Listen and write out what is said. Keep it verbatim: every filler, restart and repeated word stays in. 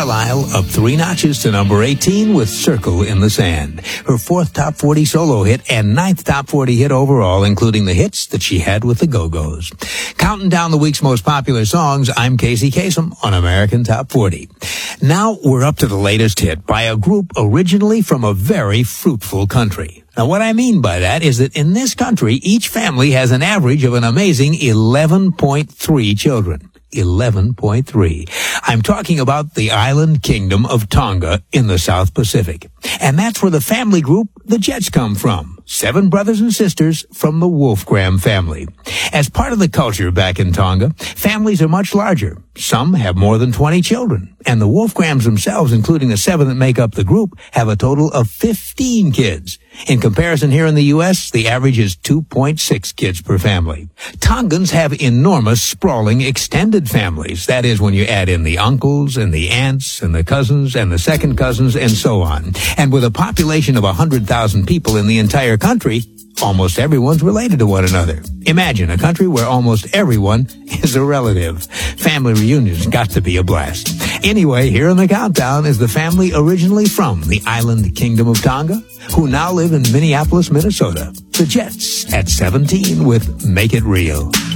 Carlisle up three notches to number eighteen with Circle in the Sand. Her fourth top forty solo hit and ninth top forty hit overall, including the hits that she had with the Go-Go's. Counting down the week's most popular songs, I'm Casey Kasem on American Top forty. Now we're up to the latest hit by a group originally from a very fruitful country. Now, what I mean by that is that in this country, each family has an average of an amazing eleven point three children. eleven point three. I'm talking about the island kingdom of Tonga in the South Pacific. And that's where the family group, the Jets, come from. Seven brothers and sisters from the Wolfgram family. As part of the culture back in Tonga, families are much larger. Some have more than twenty children. And the Wolfgrams themselves, including the seven that make up the group, have a total of fifteen kids. In comparison, here in the U S, the average is two point six kids per family. Tongans have enormous, sprawling, extended families. That is, when you add in the uncles and the aunts and the cousins and the second cousins and so on. And with a population of one hundred thousand people in the entire country, almost everyone's related to one another. Imagine a country where almost everyone is a relative. Family reunions got to be a blast. Anyway, here in the countdown is the family originally from the island kingdom of Tonga, who now live in Minneapolis, Minnesota. The Jets at seventeen with Make It Real.